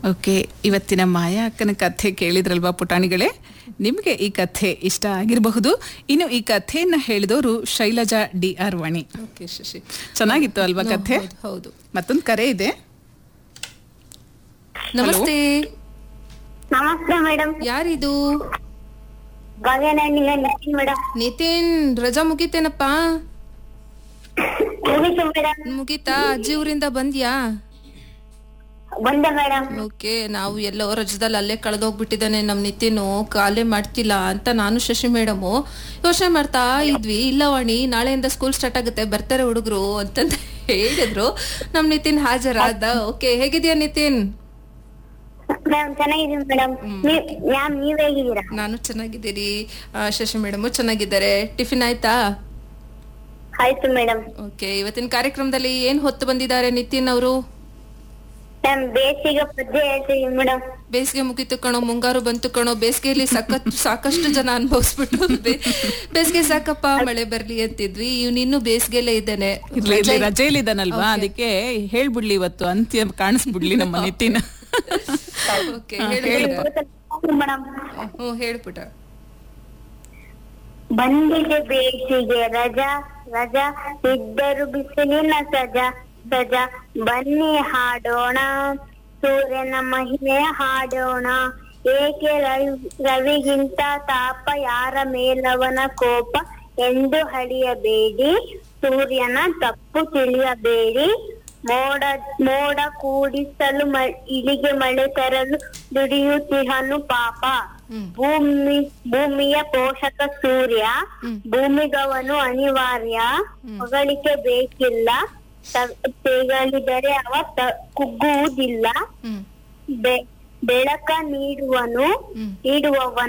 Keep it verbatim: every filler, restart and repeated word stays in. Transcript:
Okay, ಇವತ್ತಿನ ಮಾಯಾ ಅಕ್ಕನ ಕಥೆ ಕೇಳಿದ್ರಲ್ವಾ ಪುಟಾಣಿಗಳೇ? ನಿಮಗೆ ಈ ಕಥೆ ಇಷ್ಟ ಆಗಿರಬಹುದು. ಇನ್ನು ಈ ಕಥೆಯನ್ನ ಹೇಳಿದವರು ಶೈಲಜಾ ಡಿ ಆರ್ ವಾಣಿ. ಓಕೆ ಶಶಿ, ಚೆನ್ನಾಗಿತ್ತು ಅಲ್ವಾ ಕಥೆ? ಹೌದು. ಮತ್ತೊಂದು ಕರೆ ಇದೆ. ನಮಸ್ತೆ. ನಮಸ್ತೆ ಮೇಡಮ್. ಯಾರಿದು? ಭಾಗ್ಯನಹಳ್ಳಿಯಿಂದ ನಿತಿನ್ ಮೇಡಮ್. ನಿತಿನ್, ರಜಾ ಮುಗೀತೇನಪ್ಪ? ಮುಗೀತು ಮೇಡಮ್. ಮುಗೀತಾ? ಅಜ್ಜಿ ಊರಿಂದ ಬಂದ್ಯಾ? ಬಂದೆ ಮೇಡಮ್. ಓಕೆ, ನಾವು ಎಲ್ಲೋ ರಜದಲ್ಲಿ ಅಲ್ಲೇ ಕಳೆದೋಗ್ಬಿಟ್ಟಿದ್ದಾನೆ ನಮ್ ನಿತಿನು, ಕಾಲೇ ಮಾಡ್ತಿಲ್ಲ ಅಂತ ನಾನು ಶಶಿ ಮೇಡಮು ಯೋಚನೆ ಮಾಡ್ತಾ ಇದ್ವಿ. ಇಲ್ಲ ವಾಣಿ, ನಾಳೆಯಿಂದ ಸ್ಕೂಲ್ ಸ್ಟಾರ್ಟ್ ಆಗುತ್ತೆ, ಬರ್ತಾರೆ ಹುಡುಗರು ಅಂತಂತ ಹೇಳಿದ್ರು. ನಮ್ ನಿತಿನ್ ಹಾಜರಾದ. ಓಕೆ, ಹೇಗಿದ್ಯಾ ನಿತಿನ್? ಮೇಡಮ್ ಚೆನ್ನಾಗಿದ್ದೀನಿ ಮೇಡಮ್. ಮ್ಯಾಮ್ ನೀವ್ ಹೇಗಿದ್ದೀರಾ? ನಾನು ಚೆನ್ನಾಗಿದ್ದೀರಿ. ಶಶಿ ಮೇಡಮು ಚೆನ್ನಾಗಿದ್ದಾರೆ. ಟಿಫಿನ್ ಆಯ್ತಾ? ಆಯ್ತು ಮೇಡಮ್. ಓಕೆ, ಇವತ್ತಿನ ಕಾರ್ಯಕ್ರಮದಲ್ಲಿ ಏನ್ ಹೊತ್ತು ಬಂದಿದ್ದಾರೆ ನಿತಿನ್ ಅವರು? ಮ್ಯಾಮ್ ಬೇಸಿಗೆ ಪದ್ಯ ಹೇಳ್ತೀವಿ ಮೇಡಮ್. ಬೇಸಿಗೆ ಮುಗಿತು ಕಣೋ, ಮುಂಗಾರು ಬಂತು ಕಣೋ. ಬೇಸಿಗೆಯಲ್ಲಿ ಸಖತ್ ಸಾಕಷ್ಟು ಜನ ಅನುಭವಿಸ್ಬಿಟ್ಟು ಬೇಸಿಗೆ ಸಾಕಪ್ಪ ಮಳೆ ಬರ್ಲಿ ಅಂತಿದ್ವಿ. ಇವ್ನು ಇನ್ನು ಬೇಸಿಗೆಲ್ಲೇ ಇದ್ದಾನೆ, ರಜೆಯಲ್ಲಿ ಇದ್ದಾನಲ್ವಾ, ಅದಕ್ಕೆ ಹೇಳ್ಬಿಡ್ಲಿ ಇವತ್ತು ಅಂತ್ಯ ಕಾಣಿಸ್ಬಿಡ್ಲಿ ನಮ್ಮ ನಿತಿನ್. Okay, madam. ಹ್ಮ್, ಹೇಳ್ಬಿಟ್ಟ. ಬಂದಿದೆ ಬೇಸಿಗೆ ರಜಾ ರಜಾ, ಇದ್ದರು ಬಿಸಿಲಿನ ಸಜಾ ಸಜಾ. ಬನ್ನಿ ಹಾಡೋಣ, ಸೂರ್ಯನ ಮಹಿಮೆ ಹಾಡೋಣ. ಏಕೆ ರವಿ ರವಿಗಿಂತ ತಾಪ, ಯಾರ ಮೇಲವನ ಕೋಪ ಎಂದು ಹಳಿಯಬೇಡಿ. ಸೂರ್ಯನ ತಪ್ಪು ತಿಳಿಯಬೇಡಿ. ಮೋಡ ಮೋಡ ಕೂಡಿಸಲು ಮ ಇಳಿಗೆ ಮಳೆ ತರಲು ದುಡಿಯುತ್ತಿಹನು ಪಾಪ. ಭೂಮಿ ಭೂಮಿಯ ಪೋಷಕ ಸೂರ್ಯ, ಭೂಮಿಗವನು ಅನಿವಾರ್ಯ. ಹೊಗಳಿಕೆ ಬೇಕಿಲ್ಲ, ತೆಗಳಿದರೆ ಅವ ಕುಗ್ಗುವುದಿಲ್ಲ. ಬೆಳಕ ನೀಡುವನು ನೀಡುವವನ